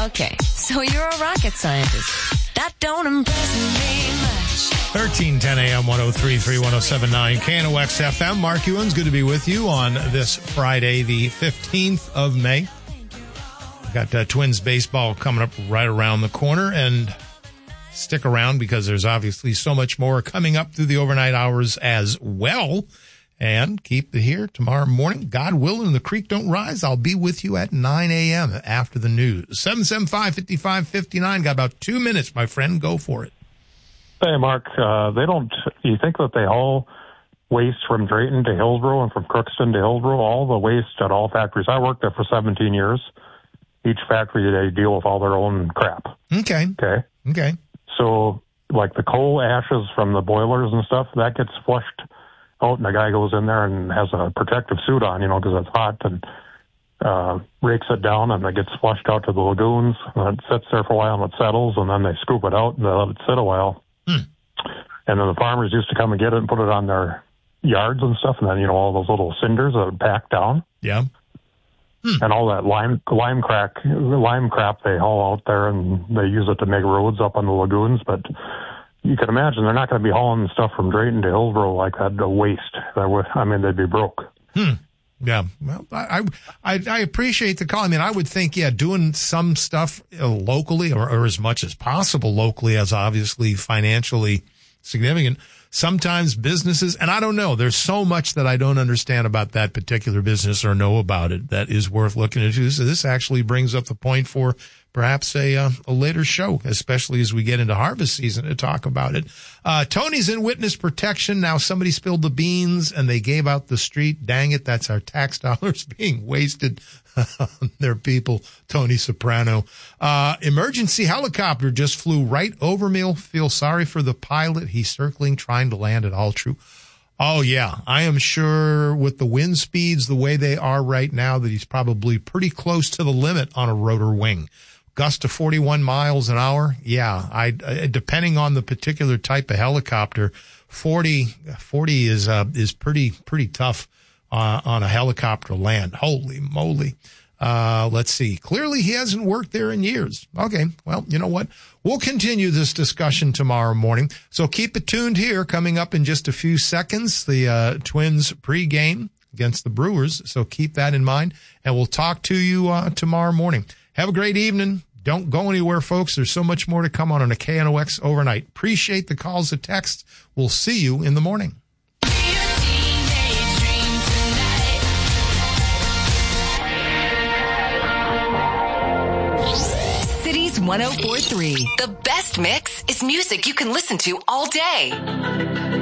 Okay, so you're a rocket scientist. That don't impress me much. 1310 AM, 103.3, 107.9, KNOX FM. Mark Ewens, good to be with you on this Friday, the 15th of May. We've got Twins baseball coming up right around the corner, and stick around because there's obviously so much more coming up through the overnight hours as well. And keep it here tomorrow morning. God willing, the creek don't rise. I'll be with you at 9 a.m. after the news. 775-5559. Got about 2 minutes, my friend. Go for it. Hey, Mark. You think that they haul waste from Drayton to Hillsborough and from Crookston to Hillsborough, all the waste at all factories. I worked there for 17 years. Each factory, they deal with all their own crap. Okay. So, like the coal ashes from the boilers and stuff, that gets flushed out, and the guy goes in there and has a protective suit on, because it's hot, and rakes it down, and it gets flushed out to the lagoons, and it sits there for a while, and it settles, and then they scoop it out, and they let it sit a while. And then the farmers used to come and get it and put it on their yards and stuff, and then, all those little cinders that would pack down. Yeah. And all that lime crap they haul out there, and they use it to make roads up on the lagoons. But you can imagine they're not going to be hauling stuff from Drayton to Hillsborough like that to waste. They'd be broke. Yeah. Well, I appreciate the call. I would think, doing some stuff locally or as much as possible locally as obviously financially significant. Sometimes businesses, and I don't know, there's so much that I don't understand about that particular business or know about it that is worth looking into. So this actually brings up the point for perhaps a later show, especially as we get into harvest season to talk about it. Tony's in witness protection. Now somebody spilled the beans and they gave out the street. Dang it, that's our tax dollars being wasted on their people. Tony Soprano. Emergency helicopter just flew right over me. Feel sorry for the pilot. He's circling, trying to land at all true. Oh, yeah. I am sure with the wind speeds the way they are right now that he's probably pretty close to the limit on a rotor wing. Gust to 41 miles an hour. Yeah, I depending on the particular type of helicopter, 40 is pretty tough on a helicopter land. Holy moly. Let's see. Clearly he hasn't worked there in years. Okay. Well, you know what? We'll continue this discussion tomorrow morning. So keep it tuned here. Coming up in just a few seconds, the Twins pregame against the Brewers. So keep that in mind, and we'll talk to you tomorrow morning. Have a great evening. Don't go anywhere, folks. There's so much more to come on a KNOX overnight. Appreciate the calls and texts. We'll see you in the morning. Cities 104.3. The best mix is music you can listen to all day.